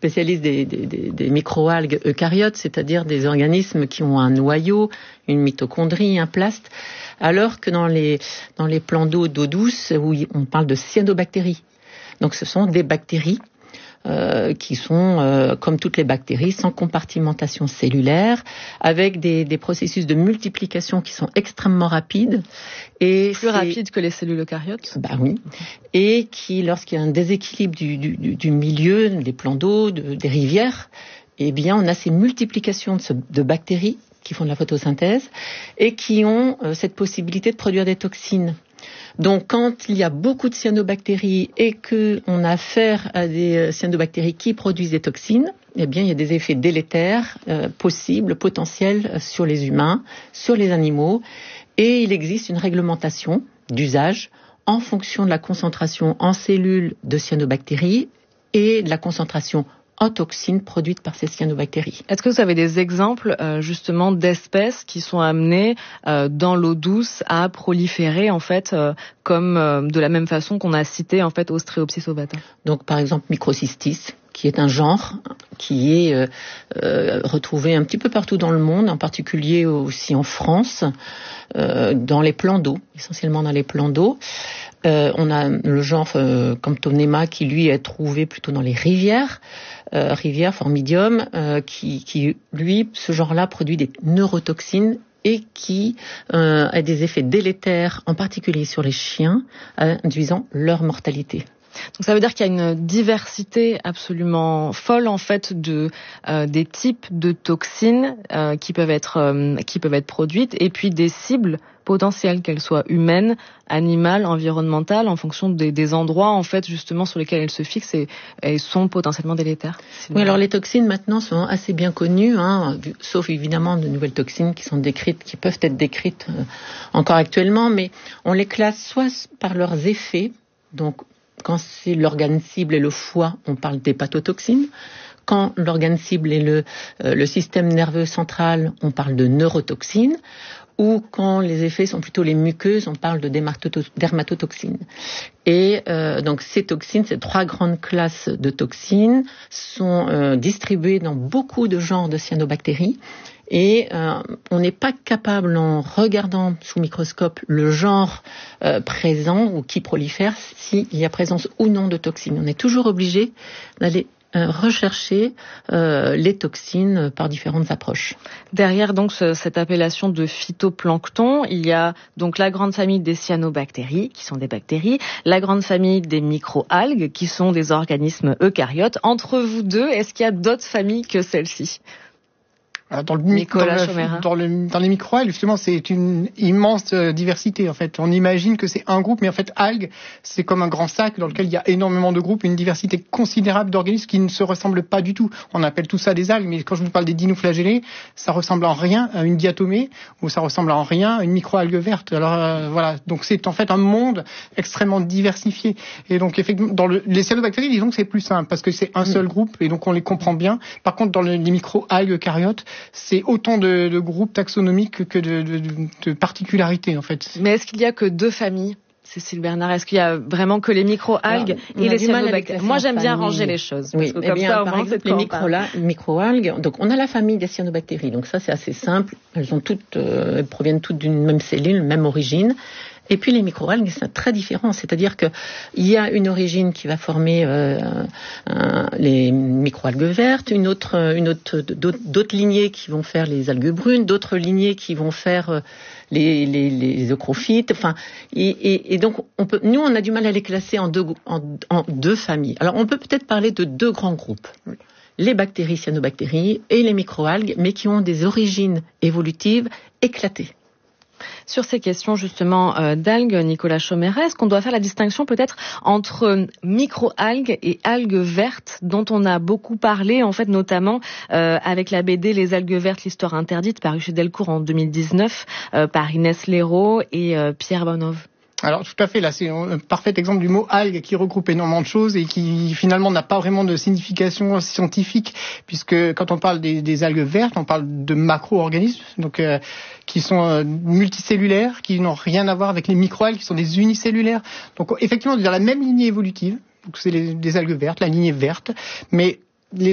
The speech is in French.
spécialiste des microalgues eucaryotes, c'est-à-dire des organismes qui ont un noyau, une mitochondrie, un plast, alors que dans les plans d'eau douce, où on parle de cyanobactéries. Donc ce sont des bactéries qui sont, comme toutes les bactéries, sans compartimentation cellulaire, avec des processus de multiplication qui sont extrêmement rapides. Et plus rapides que les cellules eucaryotes ? Bah oui. Et qui, lorsqu'il y a un déséquilibre du milieu, des plans d'eau, des rivières, eh bien, on a ces multiplications de bactéries qui font de la photosynthèse et qui ont cette possibilité de produire des toxines. Donc, quand il y a beaucoup de cyanobactéries et qu'on a affaire à des cyanobactéries qui produisent des toxines, eh bien, il y a des effets délétères possibles, potentiels sur les humains, sur les animaux. Et il existe une réglementation d'usage en fonction de la concentration en cellules de cyanobactéries et de la concentration en toxines produites par ces cyanobactéries. Est-ce que vous avez des exemples justement d'espèces qui sont amenées dans l'eau douce à proliférer en fait comme de la même façon qu'on a cité en fait Ostreopsis ovata? Donc par exemple Microcystis, qui est un genre qui est retrouvé un petit peu partout dans le monde, en particulier aussi en France, dans les plans d'eau, essentiellement dans les plans d'eau. On a le genre Camptonema qui lui est trouvé plutôt dans les rivières Formidium, qui lui, ce genre-là, produit des neurotoxines et qui a des effets délétères, en particulier sur les chiens, induisant leur mortalité. Donc ça veut dire qu'il y a une diversité absolument folle en fait des types de toxines qui peuvent être produites et puis des cibles potentielles, qu'elles soient humaines, animales, environnementales, en fonction des endroits en fait justement sur lesquels elles se fixent et sont potentiellement délétères. Oui, alors les toxines maintenant sont assez bien connues, sauf évidemment de nouvelles toxines qui peuvent être décrites encore actuellement, mais on les classe soit par leurs effets, donc quand c'est l'organe cible et le foie, on parle d'hépatotoxines. Quand l'organe cible est le système nerveux central, on parle de neurotoxines. Ou quand les effets sont plutôt les muqueuses, on parle de dermatotoxines. Et donc ces toxines, ces trois grandes classes de toxines, sont distribuées dans beaucoup de genres de cyanobactéries. Et on n'est pas capable, en regardant sous microscope le genre présent ou qui prolifère, s'il y a présence ou non de toxines. On est toujours obligé d'aller rechercher les toxines par différentes approches. Derrière donc cette appellation de phytoplancton, il y a donc la grande famille des cyanobactéries, qui sont des bactéries, la grande famille des microalgues, qui sont des organismes eucaryotes. Entre vous deux, est-ce qu'il y a d'autres familles que celle-ci ? Dans les microalgues, justement, c'est une immense diversité. En fait, on imagine que c'est un groupe, mais en fait, algues, c'est comme un grand sac dans lequel il y a énormément de groupes, une diversité considérable d'organismes qui ne se ressemblent pas du tout. On appelle tout ça des algues, mais quand je vous parle des dinoflagellés, ça ressemble en rien à une diatomée, ou ça ressemble en rien à une microalgue verte. Alors voilà, donc c'est en fait un monde extrêmement diversifié. Et donc effectivement, les cyanobactéries, disons que c'est plus simple parce que c'est un seul groupe et donc on les comprend bien. Par contre, dans les microalgues eucaryotes, c'est autant de groupes taxonomiques que de particularités, en fait. Mais est-ce qu'il y a que deux familles, Cécile Bernard? Est-ce qu'il y a vraiment que les microalgues et les cyanobactéries? Moi, j'aime bien ranger les choses. Parce que comme ça, au moins, c'est les microalgues. Donc, on a la famille des cyanobactéries. Donc, ça, c'est assez simple. Elles proviennent toutes d'une même cellule, même origine. Et puis les microalgues, c'est très différent. C'est-à-dire que il y a une origine qui va former les microalgues vertes, d'autres lignées qui vont faire les algues brunes, d'autres lignées qui vont faire les eucrophytes. Enfin, et donc nous on a du mal à les classer en deux familles. Alors on peut peut-être parler de deux grands groupes. Les bactéries cyanobactéries et les microalgues, mais qui ont des origines évolutives éclatées. Sur ces questions justement d'algues, Nicolas Chauméret, est-ce qu'on doit faire la distinction peut-être entre microalgues et algues vertes dont on a beaucoup parlé, en fait notamment avec la BD Les algues vertes, l'histoire interdite, parue chez Delcourt en 2019 par Inès Léraud et Pierre Bonhomme? Alors tout à fait, là c'est un parfait exemple du mot algue qui regroupe énormément de choses et qui finalement n'a pas vraiment de signification scientifique, puisque quand on parle des algues vertes, on parle de macro-organismes, donc qui sont multicellulaires, qui n'ont rien à voir avec les microalgues, qui sont des unicellulaires. Donc effectivement, dans la même lignée évolutive, donc c'est des algues vertes, la lignée verte, mais